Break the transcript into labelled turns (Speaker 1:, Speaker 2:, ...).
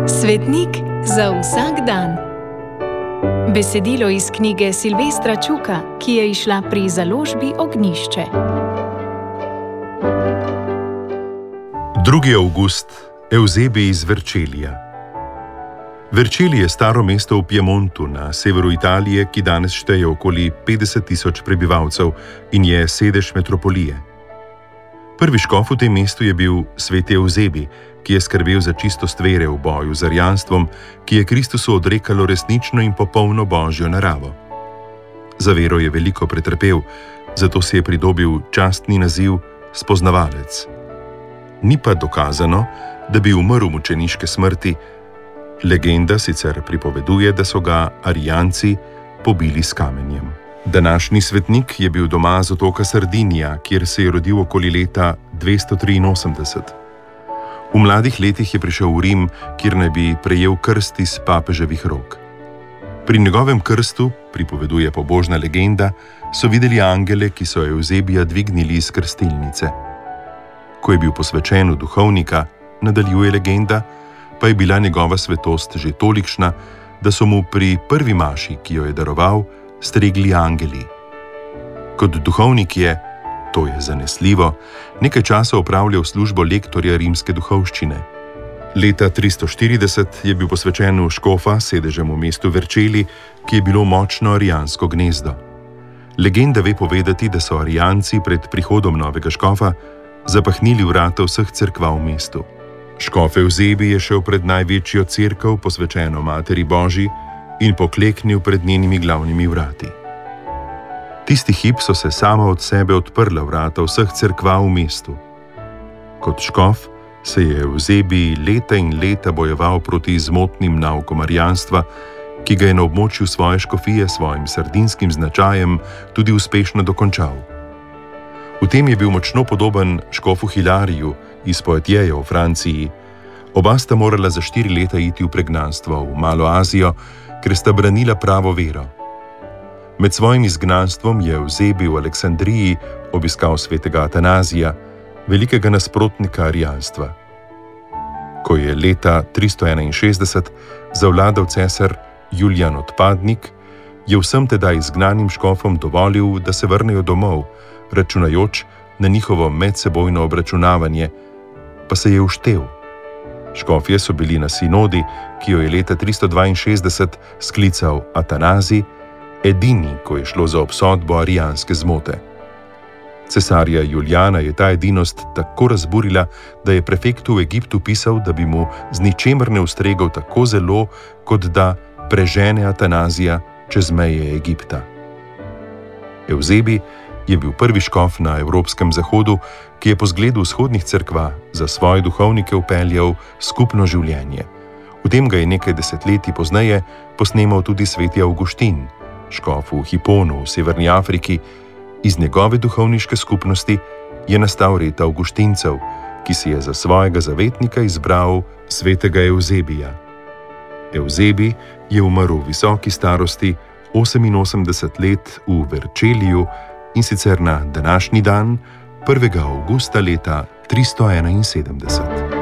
Speaker 1: Svetnik za vsak dan. Besedilo iz knjige Silvestra Čuka, ki je izšla pri založbi Ognjišče.
Speaker 2: 2. avgust. Eusebij iz Vercelija. Vercelij je staro mesto v Piemontu na severu Italije, ki danes šteje okoli 50.000 prebivalcev in je sedež metropolije. Prvi škof v tem mestu je bil sveti Eusebij, ki je skrbel za čistost vere v boju z arijanstvom, ki je Kristusu odrekalo resnično in popolno božjo naravo. Za vero je veliko pretrpel, zato si je pridobil častni naziv spoznavalec. Ni pa dokazano, da bi umrl mučeniške smrti. Legenda sicer pripoveduje, da so ga arijanci pobili s kamenjem. Današnji svetnik je bil doma z otoka Sardinija, kjer se je rodil okoli leta 283. V mladih letih je prišel v Rim, kjer naj bi prejel krst iz papeževih rok. Pri njegovem krstu, pripoveduje pobožna legenda, so videli angele, ki so Eusebija dvignili iz krstilnice. Ko je bil posvečen v duhovnika, nadaljuje legenda, pa je bila njegova svetost že tolikšna, da so mu pri prvi maši, ki jo je daroval, stregli angeli. Kot duhovnik je, to je zanesljivo, nekaj časa opravljal službo lektorja rimske duhovščine. Leta 340 je bil posvečen v škofa, sedežem v mestu Vercelij, ki je bilo močno arijansko gnezdo. Legenda ve povedati, da so arijanci pred prihodom novega škofa zapahnili vrata vseh cerkva v mestu. Škof Eusebij je šel pred največjo cerkev, posvečeno Materi Božji, in pokleknil pred njenimi glavnimi vrati. Tisti hip so se sama od sebe odprla vrata vseh cerkva v mestu. Kot škof se je Eusebij leta in leta bojeval proti zmotnim naukom arijanstva, ki ga je na območju svoje škofije svojim sardinskim značajem tudi uspešno dokončal. V tem je bil močno podoben škofu Hilariju iz Poitieja v Franciji. Oba sta morala za 4 leta iti v pregnanstvo v Malo Azijo, ker sta branila pravo vero. Med svojim izgnanstvom je Eusebij v Aleksandriji obiskal svetega Atanazija, velikega nasprotnika arijanstva. Ko je leta 361 zavladal cesar Julijan Odpadnik, je vsem tedaj izgnanim škofom dovolil, da se vrnejo domov, računajoč na njihovo medsebojno obračunavanje, pa se je uštel. Škofje so bili na sinodi, ki jo je leta 362 sklical Atanazij, edini, ko je šlo za obsodbo arijanske zmote. Cesarja Julijana je ta edinost tako razburila, da je prefektu v Egiptu pisal, da bi mu z ničemer ne ustregel tako zelo, kot da prežene Atanazija čez meje Egipta. Eusebij je bil prvi škof na evropskem zahodu, ki je po zgledu vzhodnih cerkva za svoje duhovnike vpeljal skupno življenje. V tem ga je nekaj desetletij pozneje posnemal tudi sveti Avguštin, škof v Hiponu v severni Afriki. Iz njegove duhovniške skupnosti je nastal red Avguštincev, ki si je za svojega zavetnika izbral svetega Eusebija. Eusebij je umrl v visoki starosti, 88 let, v Verceliju, in sicer na današnji dan, 1. avgusta leta 371.